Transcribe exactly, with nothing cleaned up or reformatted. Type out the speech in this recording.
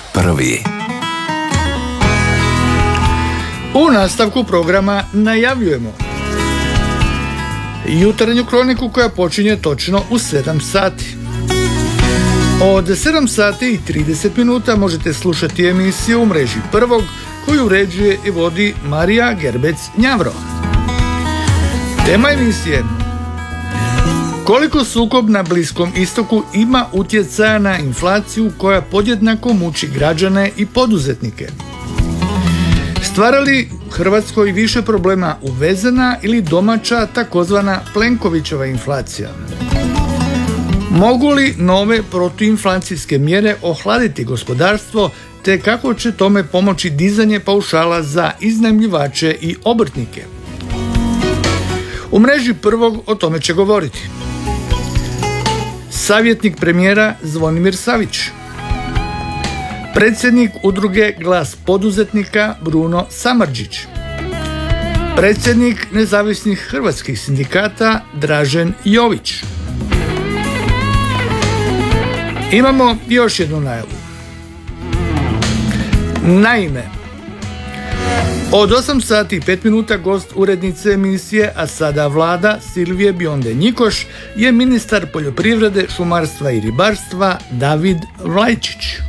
prvi. U nastavku programa najavljujemo jutarnju kroniku koja počinje točno u sedam sati. Od sedam sati i trideset minuta možete slušati emisiju u mreži Prvog koju uređuje i vodi Marija Gerbec-Njavro. Tema emisije: koliko sukob na Bliskom istoku ima utjecaja na inflaciju koja podjednako muči građane i poduzetnike? Stvara li Hrvatskoj više problema uvezena ili domaća takozvana Plenkovićeva inflacija? Mogu li nove protuinflacijske mjere ohladiti gospodarstvo, te kako će tome pomoći dizanje paušala za iznajmljivače i obrtnike? U mreži Prvog o tome će govoriti savjetnik premijera Zvonimir Savić, predsjednik udruge Glas poduzetnika Bruno Samardžić, predsjednik nezavisnih hrvatskih sindikata Dražen Jović. Imamo još jednu najavu. Naime, od osam sati i pet minuta gost urednice emisije A sada Vlada Silvije Bionde Njikoš je ministar poljoprivrede, šumarstva i ribarstva David Vlajčić.